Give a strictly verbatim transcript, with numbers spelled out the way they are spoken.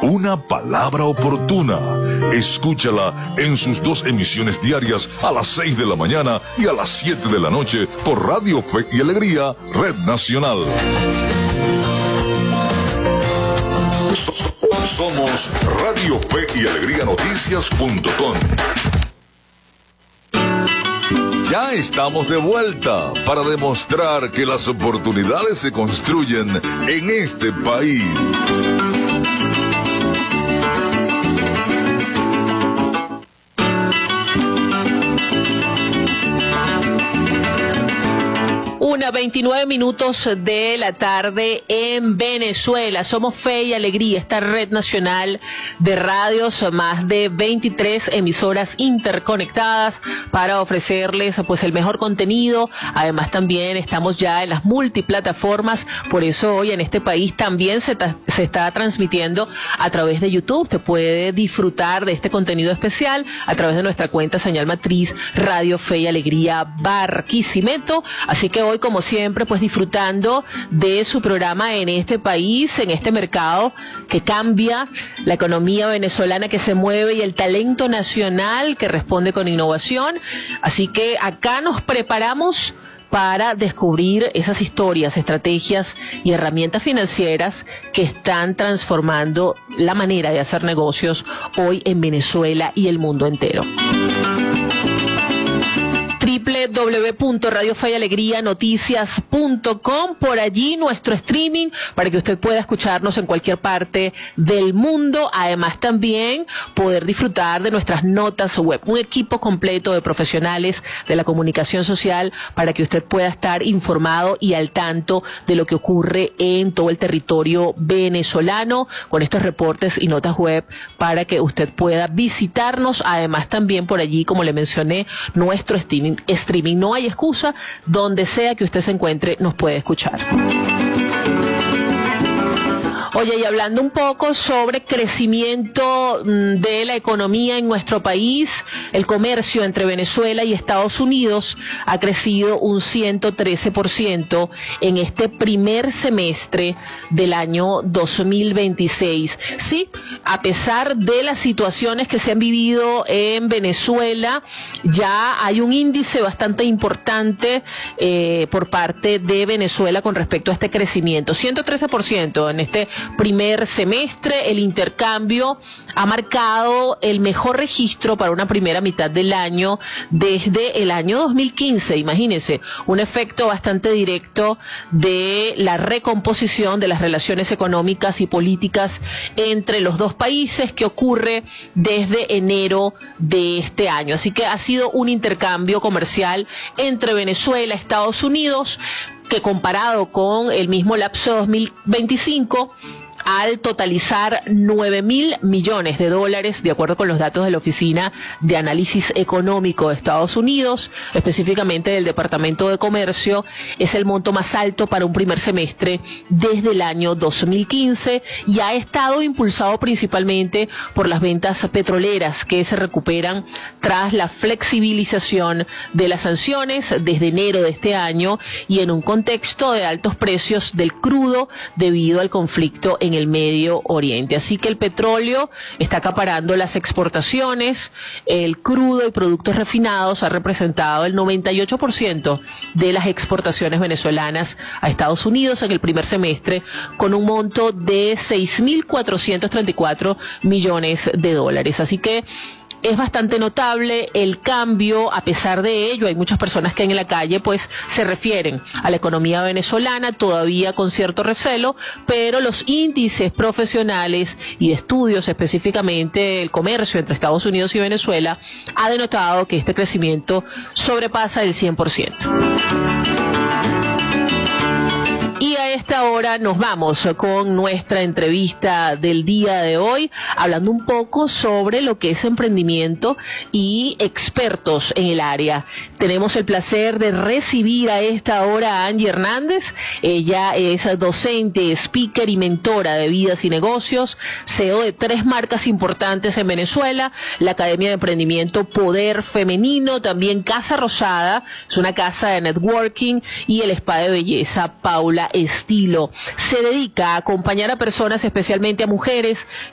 Una palabra oportuna. Escúchala en sus dos emisiones diarias a las seis de la mañana y a las siete de la noche por Radio Fe y Alegría, Red Nacional. Somos Radio Fe y Alegría Noticias punto com. Ya estamos de vuelta para demostrar que las oportunidades se construyen en este país. Una veintinueve minutos de la tarde en Venezuela. Somos Fe y Alegría, esta red nacional de radios, más de veintitrés emisoras interconectadas para ofrecerles pues el mejor contenido. Además también estamos ya en las multiplataformas, por eso hoy en este país también se, se está transmitiendo a través de YouTube. Usted puede disfrutar de este contenido especial a través de nuestra cuenta señal matriz Radio Fe y Alegría Barquisimeto. Así que hoy, como siempre, pues disfrutando de su programa en este país, en este mercado que cambia, la economía venezolana que se mueve y el talento nacional que responde con innovación. Así que acá nos preparamos para descubrir esas historias, estrategias y herramientas financieras que están transformando la manera de hacer negocios hoy en Venezuela y el mundo entero. doble u doble u doble u punto radio fe y alegría noticias punto com, por allí nuestro streaming para que usted pueda escucharnos en cualquier parte del mundo. Además también poder disfrutar de nuestras notas web, un equipo completo de profesionales de la comunicación social para que usted pueda estar informado y al tanto de lo que ocurre en todo el territorio venezolano, con estos reportes y notas web para que usted pueda visitarnos. Además también por allí, como le mencioné, nuestro streaming streaming. No hay excusa, donde sea que usted se encuentre, nos puede escuchar. Oye, y hablando un poco sobre crecimiento de la economía en nuestro país, el comercio entre Venezuela y Estados Unidos ha crecido un ciento trece por ciento en este primer semestre del año dos mil veintiséis. Sí, a pesar de las situaciones que se han vivido en Venezuela, ya hay un índice bastante importante eh, por parte de Venezuela con respecto a este crecimiento. ciento trece por ciento en este primer semestre. El intercambio ha marcado el mejor registro para una primera mitad del año desde el año dos mil quince. Imagínense, un efecto bastante directo de la recomposición de las relaciones económicas y políticas entre los dos países que ocurre desde enero de este año. Así que ha sido un intercambio comercial entre Venezuela y Estados Unidos que, comparado con el mismo lapso de dos mil veinticinco, al totalizar nueve mil millones de dólares, de acuerdo con los datos de la Oficina de Análisis Económico de Estados Unidos, específicamente del Departamento de Comercio, es el monto más alto para un primer semestre desde el año dos mil quince y ha estado impulsado principalmente por las ventas petroleras que se recuperan tras la flexibilización de las sanciones desde enero de este año y en un contexto de altos precios del crudo debido al conflicto en el Medio Oriente. Así que el petróleo está acaparando las exportaciones, el crudo y productos refinados ha representado el noventa y ocho por ciento de las exportaciones venezolanas a Estados Unidos en el primer semestre, con un monto de seis mil cuatrocientos treinta y cuatro millones de dólares. Así que es bastante notable el cambio. A pesar de ello, hay muchas personas que en la calle pues se refieren a la economía venezolana todavía con cierto recelo, pero los índices profesionales y de estudios, específicamente el comercio entre Estados Unidos y Venezuela, ha denotado que este crecimiento sobrepasa el cien por ciento. Y a esta hora nos vamos con nuestra entrevista del día de hoy, hablando un poco sobre lo que es emprendimiento y expertos en el área. Tenemos el placer de recibir a esta hora a Angie Hernández. Ella es docente, speaker y mentora de vidas y negocios, C E O de tres marcas importantes en Venezuela, la Academia de Emprendimiento Poder Femenino, también Casa Rosada, es una casa de networking, y el spa de belleza Paula Estilo. Se dedica a acompañar a personas, especialmente a mujeres,